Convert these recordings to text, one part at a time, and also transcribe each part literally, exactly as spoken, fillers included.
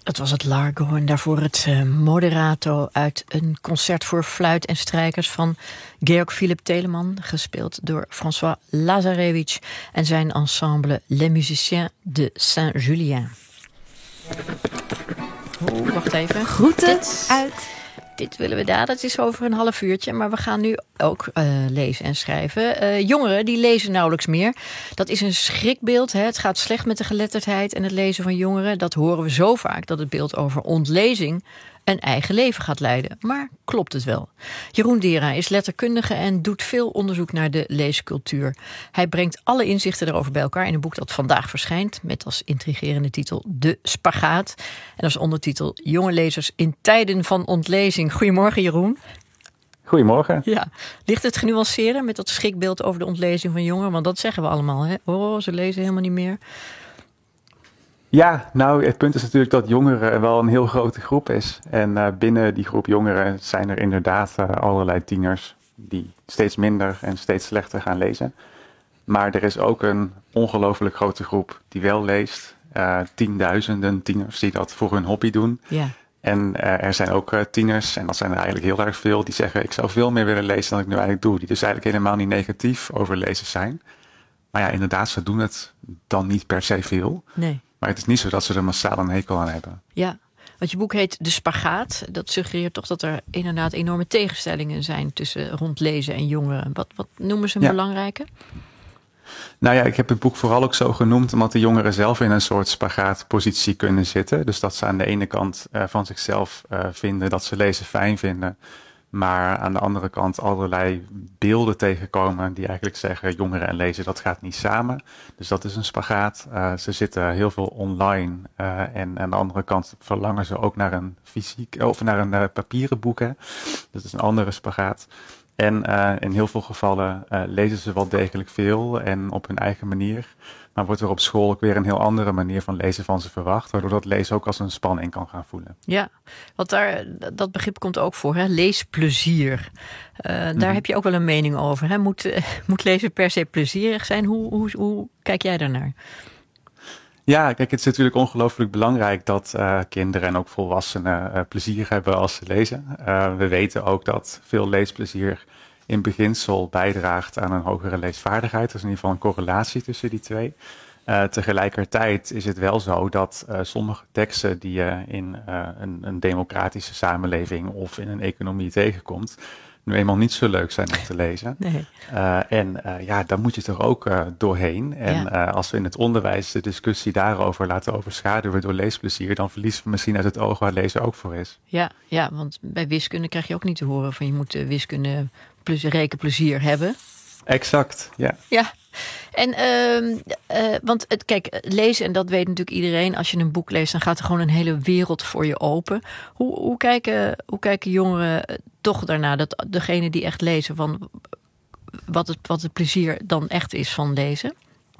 Dat was het Largo en daarvoor het uh, moderato uit een concert voor fluit en strijkers van Georg Philipp Telemann, gespeeld door François Lazarevich en zijn ensemble Les Musiciens de Saint-Julien. Oeh, wacht even. Groeten dit, uit. Dit willen we daar. Dat is over een half uurtje. Maar we gaan nu ook uh, lezen en schrijven. Uh, jongeren die lezen nauwelijks meer. Dat is een schrikbeeld. Hè. Het gaat slecht met de geletterdheid en het lezen van jongeren. Dat horen we zo vaak, dat het beeld over ontlezing een eigen leven gaat leiden. Maar klopt het wel? Jeroen Dera is letterkundige en doet veel onderzoek naar de leescultuur. Hij brengt alle inzichten erover bij elkaar in een boek dat vandaag verschijnt, met als intrigerende titel De Spagaat. En als ondertitel Jonge lezers in tijden van ontlezing. Goedemorgen, Jeroen. Goedemorgen. Ja. Ligt het genuanceerder met dat schrikbeeld over de ontlezing van jongeren? Want dat zeggen we allemaal, hè? Oh, ze lezen helemaal niet meer. Ja, nou, het punt is natuurlijk dat jongeren wel een heel grote groep is. En uh, binnen die groep jongeren zijn er inderdaad uh, allerlei tieners die steeds minder en steeds slechter gaan lezen. Maar er is ook een ongelooflijk grote groep die wel leest. Uh, tienduizenden tieners die dat voor hun hobby doen. Ja. En uh, er zijn ook uh, tieners, en dat zijn er eigenlijk heel erg veel, die zeggen ik zou veel meer willen lezen dan ik nu eigenlijk doe. Die dus eigenlijk helemaal niet negatief over lezen zijn. Maar ja, inderdaad, ze doen het dan niet per se veel. Nee. Maar het is niet zo dat ze er massaal een hekel aan hebben. Ja, want je boek heet De Spagaat. Dat suggereert toch dat er inderdaad enorme tegenstellingen zijn tussen rondlezen en jongeren. Wat, wat noemen ze een ja. belangrijke? Nou ja, ik heb het boek vooral ook zo genoemd omdat de jongeren zelf in een soort spagaatpositie kunnen zitten. Dus dat ze aan de ene kant uh, van zichzelf uh, vinden dat ze lezen fijn vinden. Maar aan de andere kant allerlei beelden tegenkomen die eigenlijk zeggen jongeren en lezen, dat gaat niet samen. Dus dat is een spagaat. Uh, ze zitten heel veel online uh, en aan de andere kant verlangen ze ook naar een fysiek of naar een uh, papieren boek. Hè. Dat is een andere spagaat. En uh, in heel veel gevallen uh, lezen ze wel degelijk veel en op hun eigen manier. Maar wordt er op school ook weer een heel andere manier van lezen van ze verwacht. Waardoor dat lezen ook als een spanning kan gaan voelen. Ja, want daar, dat begrip komt ook voor, hè? Leesplezier. Uh, daar mm-hmm. heb je ook wel een mening over. Hè? Moet, uh, moet lezen per se plezierig zijn? Hoe, hoe, hoe kijk jij daarnaar? Ja, kijk, het is natuurlijk ongelooflijk belangrijk dat uh, kinderen en ook volwassenen uh, plezier hebben als ze lezen. Uh, we weten ook dat veel leesplezier in beginsel bijdraagt aan een hogere leesvaardigheid. Er is in ieder geval een correlatie tussen die twee. Uh, tegelijkertijd is het wel zo dat uh, sommige teksten die je in uh, een, een democratische samenleving of in een economie tegenkomt, nu eenmaal niet zo leuk zijn om te lezen. Nee. Uh, en uh, ja, daar moet je toch ook uh, doorheen. En ja. uh, als we in het onderwijs de discussie daarover laten overschaduwen door leesplezier, dan verliezen we misschien uit het oog waar lezen ook voor is. Ja, ja, want bij wiskunde krijg je ook niet te horen van je moet uh, wiskunde plus rekenplezier hebben. Exact, ja. Ja. En, uh, uh, want het, kijk, lezen, en dat weet natuurlijk iedereen, als je een boek leest, dan gaat er gewoon een hele wereld voor je open. Hoe, hoe, kijken, hoe kijken jongeren toch daarna, dat degene die echt lezen, van wat het, wat het plezier dan echt is van lezen?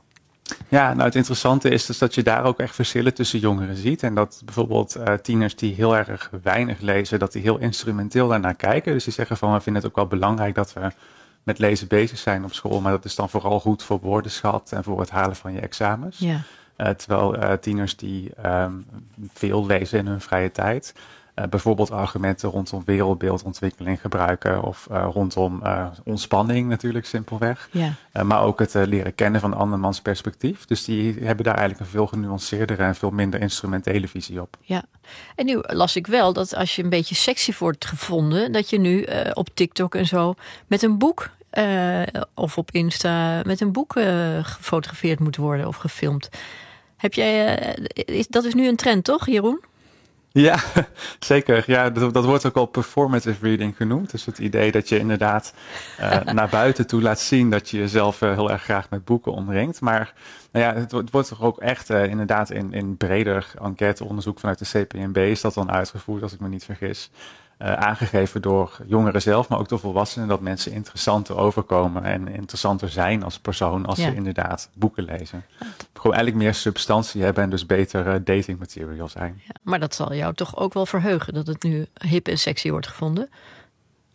Ja, nou het interessante is dus dat je daar ook echt verschillen tussen jongeren ziet. En dat bijvoorbeeld uh, tieners die heel erg weinig lezen, dat die heel instrumenteel daarnaar kijken. Dus die zeggen van, we vinden het ook wel belangrijk dat we met lezen bezig zijn op school, maar dat is dan vooral goed voor woordenschat en voor het halen van je examens. Ja. Uh, terwijl uh, tieners die um, veel lezen in hun vrije tijd, uh, bijvoorbeeld argumenten rondom wereldbeeldontwikkeling gebruiken of uh, rondom uh, ontspanning natuurlijk simpelweg. Ja. Uh, maar ook het uh, leren kennen van andermans perspectief. Dus die hebben daar eigenlijk een veel genuanceerdere en veel minder instrumentele visie op. Ja, en nu las ik wel dat als je een beetje sexy wordt gevonden, dat je nu uh, op TikTok en zo met een boek uh, of op Insta met een boek uh, gefotografeerd moet worden of gefilmd. Heb jij, uh, is, dat is nu een trend, toch, Jeroen? Ja, zeker. Ja, dat, dat wordt ook al performative reading genoemd. Dus het idee dat je inderdaad uh, naar buiten toe laat zien dat je jezelf uh, heel erg graag met boeken omringt. Maar nou ja, het, het wordt toch ook echt uh, inderdaad in, in breder enquêteonderzoek vanuit de C P N B is dat dan uitgevoerd, als ik me niet vergis. Uh, aangegeven door jongeren zelf, maar ook door volwassenen, dat mensen interessanter overkomen en interessanter zijn als persoon als ja. ze inderdaad boeken lezen. Gewoon eigenlijk meer substantie hebben en dus beter uh, dating material zijn. Ja, maar dat zal jou toch ook wel verheugen dat het nu hip en sexy wordt gevonden?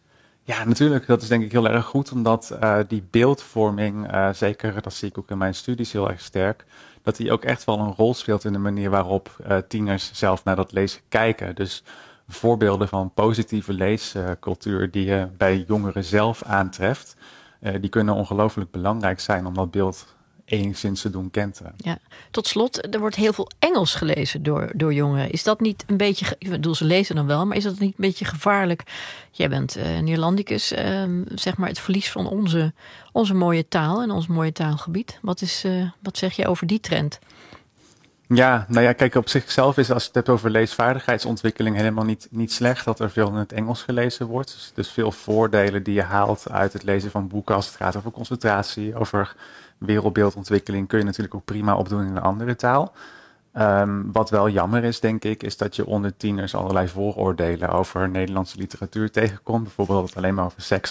Ja, natuurlijk. Dat is denk ik heel erg goed, omdat uh, die beeldvorming, uh, zeker dat zie ik ook in mijn studies heel erg sterk, dat die ook echt wel een rol speelt in de manier waarop uh, tieners zelf naar dat lezen kijken. Dus voorbeelden van positieve leescultuur die je bij jongeren zelf aantreft, uh, die kunnen ongelooflijk belangrijk zijn om dat beeld enigszins te doen kenteren. Ja. Tot slot, er wordt heel veel Engels gelezen door, door jongeren. Is dat niet een beetje, ik bedoel, ze lezen dan wel, maar is dat niet een beetje gevaarlijk? Jij bent uh, Neerlandicus, uh, zeg maar het verlies van onze, onze mooie taal en ons mooie taalgebied. Wat, is, uh, wat zeg je over die trend? Ja, nou ja, kijk, op zichzelf is als je het hebt over leesvaardigheidsontwikkeling helemaal niet, niet slecht dat er veel in het Engels gelezen wordt. Dus, dus veel voordelen die je haalt uit het lezen van boeken als het gaat over concentratie, over wereldbeeldontwikkeling, kun je natuurlijk ook prima opdoen in een andere taal. Um, wat wel jammer is, denk ik, is dat je onder tieners allerlei vooroordelen over Nederlandse literatuur tegenkomt. Bijvoorbeeld dat het alleen maar over seks